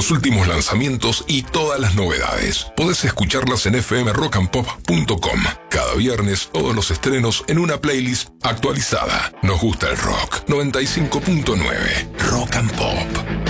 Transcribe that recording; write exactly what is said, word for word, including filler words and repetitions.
los últimos lanzamientos y todas las novedades. Podés escucharlas en f m rock and pop punto com. Cada viernes todos los estrenos en una playlist actualizada. Nos gusta el rock. noventa y cinco punto nueve Rock and Pop.